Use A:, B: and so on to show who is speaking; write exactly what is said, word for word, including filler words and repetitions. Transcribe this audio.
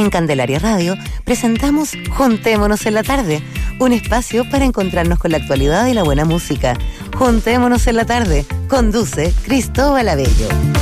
A: En Candelaria Radio presentamos Juntémonos en la Tarde, un espacio para encontrarnos con la actualidad y la buena música. Juntémonos en la Tarde, conduce Cristóbal Abello.